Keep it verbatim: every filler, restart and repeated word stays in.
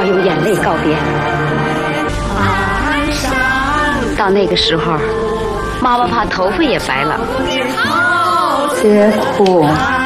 用眼泪告别。到那个时候，妈妈怕头发也白了。 别哭。